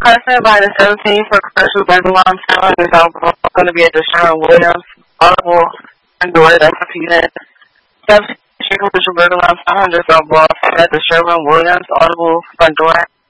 Customer by the 17th for commercial Bergeron Town is going to be at the Sherwin-Williams Audible and door. That's repeated. 17th commercial Bergeron Town is at the Sherwin-Williams Audible front door.